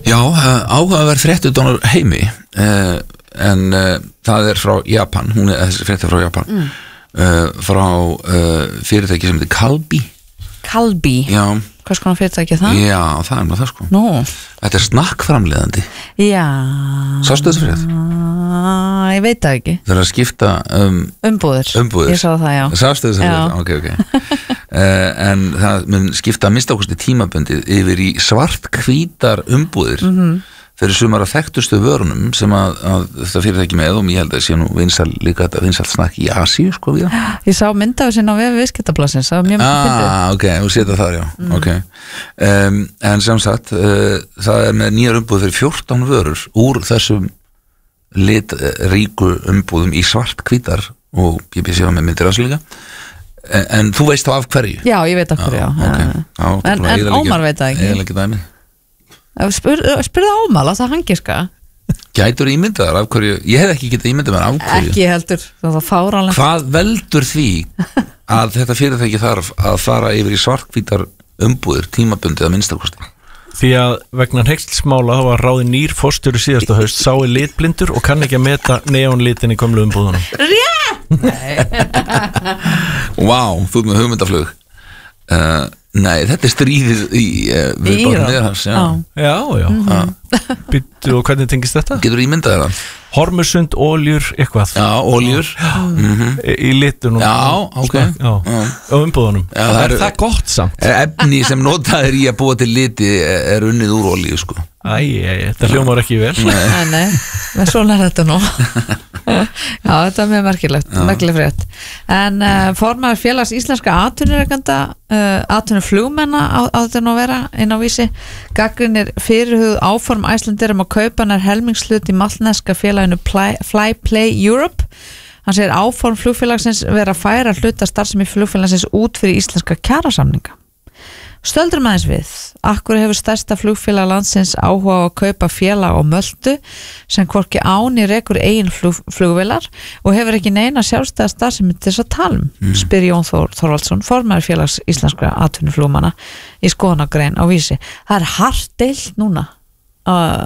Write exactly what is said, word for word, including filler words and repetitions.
Já, áhugaverð frétt utan úr heimi uh, en uh, það er frá Japan, hún er þessi frétt er frá Japan mm. uh, frá uh, fyrirtæki sem heitir Calbee Calbee? Já. Hvers konar fyrirtæki það? Já, það er með það sko. Nú. Þetta er snakkframleiðandi. Já. Sástu þessi frétt? Ég veit það ekki. Það er að skipta um, umbúðir. Umbúðir. Ég sá það, já. Sástu þessi frétt? Ok, ok. uh, en það mun skipta að minnsta kosti tímabundið yfir í svart-hvítar umbúðir mm-hmm. fyrir sumar að þekktustu vörunum sem að, að þetta fyrirtæki með og ég held að sé nú vinsal líka þetta vinsal snakk í Asíu sko við það. Ég sá mynd af þessi á vef viðskiptablaðsins, það var mjög mjög fyndið. Ah, ok, þú setja það, já, mm. ok. Um, en sem sagt, uh, það er með nýjar umbúð fyrir fjórtán vörur úr þessum litríku umbúðum í svart hvítar og ég byrja sér með myndir hans líka. En, en þú veist þá af hverju? Já, ég veit af hverju, já. Okay. Já en en Ómar veit það ekki. Eiginlega dæmi. Spur, spurðu Ómar, það hangiska. Gætur ímyndaðar af hverju? Ég hef ekki getað ímyndað mér af hverju. Ekki heldur, það var fáránlegt. Hvað veldur því að þetta fyrirtæki þarf að fara yfir í svarthvítar umbúðir tímabundið að minnstakosti? Því að vegna hneykslismála þá var ráðinn nýr forstjóri síðasta haust, sá er litblindur og kann ekki að meta neonlitin í gömlu umbúðunum. Rétt! Vá, þú ert með hugmyndaflug. Uh, nei, þetta er stríðið í uh, við bara neðarhans, já. Já, já. Mm-hmm. Býttu, og hvernig tengist þetta? Getur ímyndað það? Hormusund, óljur, eitthvað. Já, óljur. Mm-hmm. Í, í litunum. Já, ok. Já, á umbúðunum. Já, það er það gott samt. Efni sem notað er í að búa til liti er unnið úr olíu, sko. Æ, þetta hljómar ekki vel. Nei, nei, en svona er þetta nú. Já, þetta er mjög merkilegt, merkileg frétt. En uh, formaður félags íslenska atvinnurekanda, uh, atvinnuflugmenna á, á þetta nú að vera inn á Vísi, gagnrýnir fyrirhugð áform Icelandair um að kaupa nær helmingshlut í maltneska félaginu Fly, Flyplay Europe. Hann segir áform flugfélagsins vera að færa hluta starfsemi flugfélagsins út fyrir íslenska kjarasamninga. Stöldrum aðeins við, akkur hefur stærsta flugfélag landsins áhuga á að kaupa félag á Möltu sem hvorki áni rekur eigin flug, flugvélar og hefur ekki neina sjálfstæða starfsemi til þess að tala um, mm. spyr Jón Þór, Þorvaldsson, formaður félags íslenskra atvinnuflugmanna í skoðanagrein á Vísi. Það er hart deilt núna uh,